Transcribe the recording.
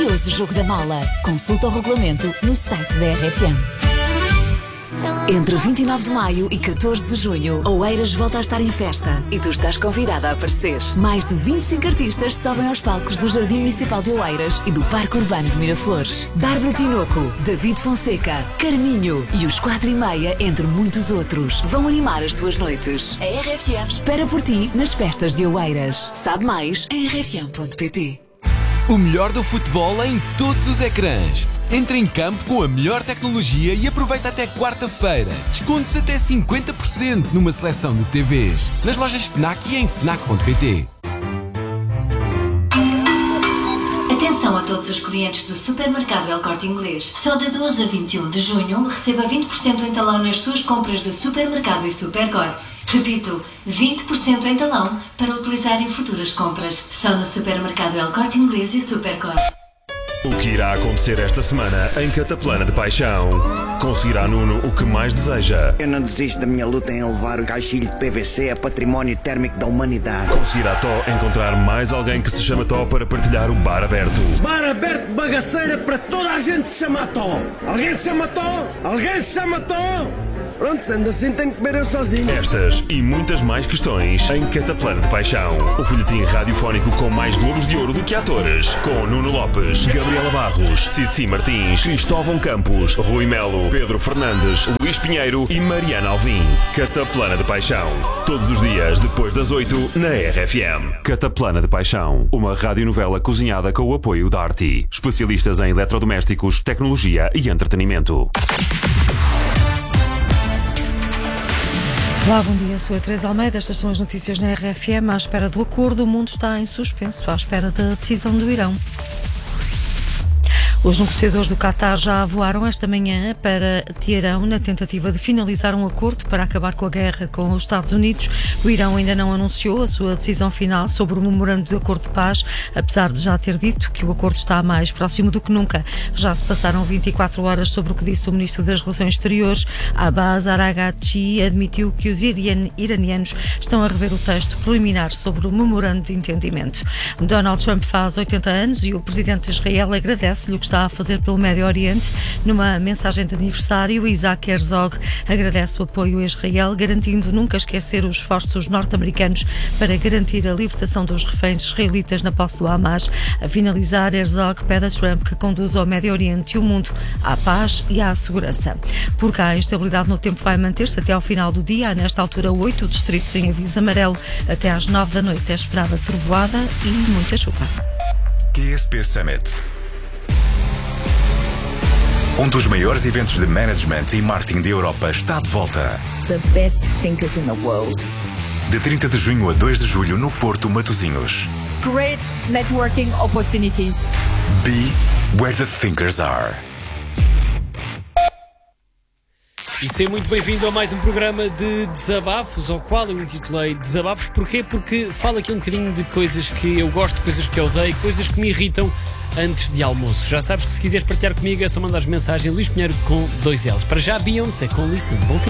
poderoso jogo da mala. Consulta o regulamento no site da RFM. Entre 29 de maio e 14 de junho, Oeiras volta a estar em festa e tu estás convidada a aparecer. Mais de 25 artistas sobem aos palcos do Jardim Municipal de Oeiras e do Parque Urbano de Miraflores. Bárbara Tinoco, David Fonseca, Carminho e os 4:30, entre muitos outros, vão animar as tuas noites. A RFM espera por ti nas festas de Oeiras. Sabe mais em rfm.pt. O melhor do futebol em todos os ecrãs. Entra em campo com a melhor tecnologia e aproveita até quarta-feira. Descontos até 50% numa seleção de TVs. Nas lojas FNAC e em FNAC.pt. Atenção a todos os clientes do Supermercado El Corte Inglês. Só de 12 a 21 de junho receba 20% em talão nas suas compras de supermercado e Supercor. Repito, 20% em talão para utilizar em futuras compras. Só no Supermercado El Corte Inglês e Supercor. O que irá acontecer esta semana em Cataplana de Paixão? Conseguirá Nuno o que mais deseja? Eu não desisto da minha luta em levar o caixilho de PVC a património térmico da humanidade. Conseguirá Tó encontrar mais alguém que se chama Tó para partilhar o bar aberto? Bar aberto, bagaceira, para toda a gente se chama Tó. Alguém se chama Tó? Alguém se chama Tó? Pronto, sendo assim tenho que beber eu sozinho. Estas e muitas mais questões em Cataplana de Paixão. O folhetim radiofónico com mais globos de ouro do que atores. Com Nuno Lopes, Gabriela Barros, Cici Martins, Cristóvão Campos, Rui Melo, Pedro Fernandes, Luís Pinheiro e Mariana Alvim. Cataplana de Paixão. Todos os dias depois das 8 na RFM. Cataplana de Paixão. Uma radionovela cozinhada com o apoio da Arti. Especialistas em eletrodomésticos, tecnologia e entretenimento. Olá, bom dia, sou a Teresa Almeida. Estas são as notícias na RFM. À espera do acordo, o mundo está em suspenso, à espera da decisão do Irão. Os negociadores do Qatar já voaram esta manhã para Teherão na tentativa de finalizar um acordo para acabar com a guerra com os Estados Unidos. O Irão ainda não anunciou a sua decisão final sobre o memorando de acordo de paz, apesar de já ter dito que o acordo está mais próximo do que nunca. Já se passaram 24 horas sobre o que disse o Ministro das Relações Exteriores. Abbas Araghchi admitiu que os iranianos estão a rever o texto preliminar sobre o memorando de entendimento. Donald Trump faz 80 anos e o Presidente de Israel agradece-lhe o que está a fazer pelo Médio Oriente. Numa mensagem de aniversário, Isaac Herzog agradece o apoio a Israel, garantindo nunca esquecer os esforços norte-americanos para garantir a libertação dos reféns israelitas na posse do Hamas. A finalizar, Herzog pede a Trump que conduza o Médio Oriente e o mundo à paz e à segurança. Por cá, a instabilidade no tempo vai manter-se até ao final do dia. Há nesta altura 8 distritos em aviso amarelo. Até às 9 da noite é esperada trovoada e muita chuva. TSP Summit. Um dos maiores eventos de management e marketing da Europa está de volta. The best thinkers in the world. De 30 de junho a 2 de julho no Porto Matosinhos. Great networking opportunities. Be where the thinkers are. E seja muito bem-vindo a mais um programa de desabafos, ao qual eu intitulei Desabafos. Porquê? Porque falo aqui um bocadinho de coisas que eu gosto, coisas que eu odeio, coisas que me irritam antes de almoço. Já sabes que se quiseres partilhar comigo é só mandar mensagem Luís Pinheiro com 2 L's. Para já, Beyoncé com Listen. Bom fim.